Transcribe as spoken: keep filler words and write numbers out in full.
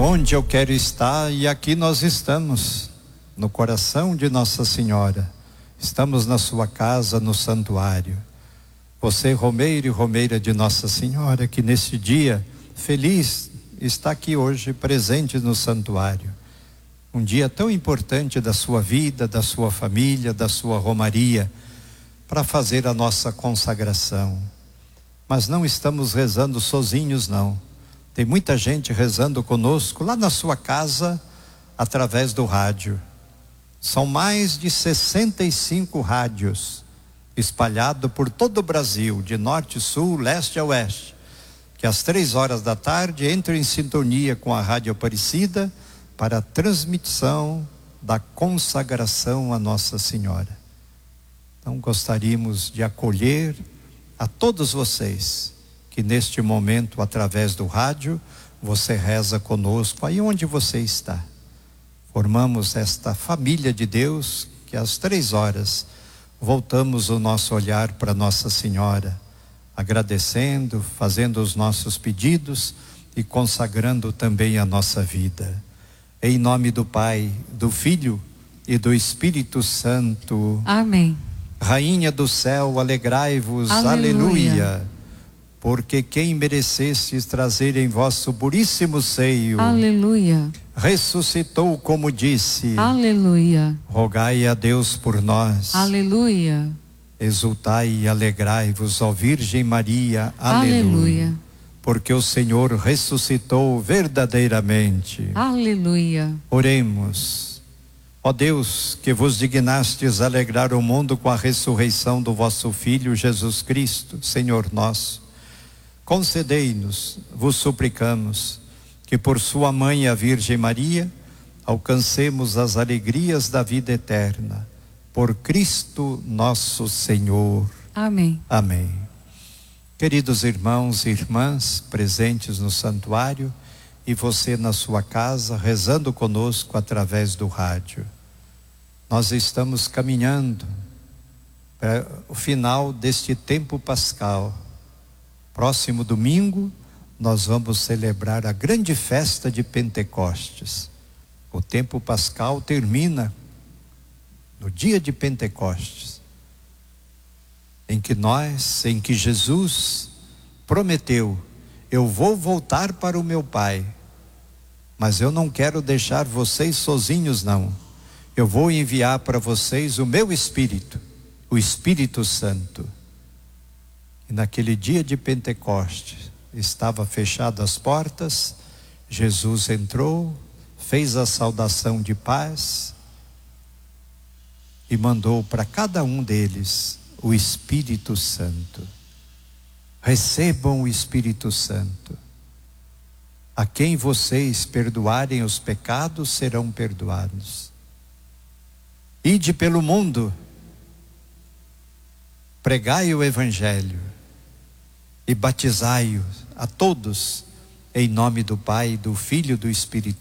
onde eu quero estar, e aqui nós estamos, no coração de Nossa Senhora. Estamos na sua casa, no santuário. Você, romeiro e romeira de Nossa Senhora, que neste dia feliz está aqui hoje, presente no santuário. Um dia tão importante da sua vida, da sua família, da sua romaria, para fazer a nossa consagração. Mas não estamos rezando sozinhos, não. Tem muita gente rezando conosco lá na sua casa, através do rádio. São mais de sessenta e cinco rádios espalhados por todo o Brasil, de norte, sul, leste a oeste, que às três horas da tarde entram em sintonia com a Rádio Aparecida para a transmissão da consagração a Nossa Senhora. Então gostaríamos de acolher a todos vocês que neste momento, através do rádio, você reza conosco aí onde você está. Formamos esta família de Deus que às três horas voltamos o nosso olhar para Nossa Senhora, agradecendo, fazendo os nossos pedidos e consagrando também a nossa vida. Em nome do Pai, do Filho e do Espírito Santo. Amém. Rainha do céu, alegrai-vos, aleluia. aleluia. Porque quem merecestes trazer em vosso puríssimo seio, aleluia, ressuscitou como disse, aleluia. Rogai a Deus por nós, aleluia. Exultai e alegrai-vos, ó Virgem Maria, aleluia. aleluia. Porque o Senhor ressuscitou verdadeiramente, aleluia. Oremos. Ó Deus, que vos dignastes alegrar o mundo com a ressurreição do vosso Filho Jesus Cristo, Senhor nosso, concedei-nos, vos suplicamos, que por sua mãe, a Virgem Maria, alcancemos as alegrias da vida eterna. Por Cristo nosso Senhor. Amém. Amém. Queridos irmãos e irmãs presentes no santuário, e você na sua casa, rezando conosco através do rádio. Nós estamos caminhando para o final deste tempo pascal. Próximo domingo, nós vamos celebrar a grande festa de Pentecostes. O tempo pascal termina no dia de Pentecostes, em que nós, em que Jesus prometeu: eu vou voltar para o meu Pai, mas eu não quero deixar vocês sozinhos, não. Eu vou enviar para vocês o meu Espírito, o Espírito Santo. E naquele dia de Pentecostes, estava fechadas as portas, Jesus entrou, fez a saudação de paz e mandou para cada um deles o Espírito Santo. Recebam o Espírito Santo. A quem vocês perdoarem os pecados, serão perdoados. Ide pelo mundo, pregai o Evangelho e batizai-os a todos em nome do Pai, do Filho e do Espírito